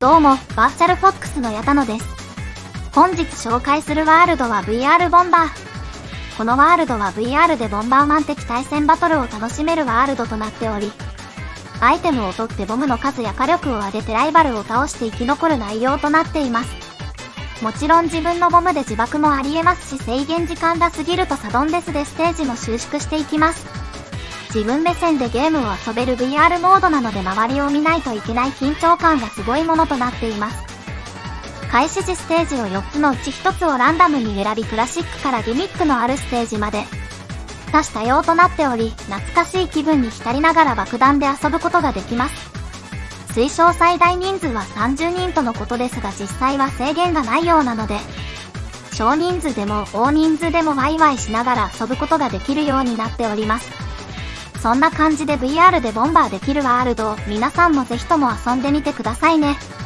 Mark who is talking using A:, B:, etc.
A: どうも、バーチャルフォックスの矢田野です。本日紹介するワールドは VR ボンバー。このワールドは VR でボンバーマン的対戦バトルを楽しめるワールドとなっており、アイテムを取ってボムの数や火力を上げてライバルを倒して生き残る内容となっています。もちろん自分のボムで自爆もありえますし、制限時間が過ぎるとサドンデスでステージも収縮していきます。自分目線でゲームを遊べる VR モードなので周りを見ないといけない緊張感がすごいものとなっています。開始時ステージを4つのうち1つをランダムに選び、クラシックからギミックのあるステージまで多種多様となっており、懐かしい気分に浸りながら爆弾で遊ぶことができます。推奨最大人数は30人とのことですが、実際は制限がないようなので、少人数でも大人数でもワイワイしながら遊ぶことができるようになっております。そんな感じで VR でボンバーできるワールドを皆さんもぜひとも遊んでみてくださいね。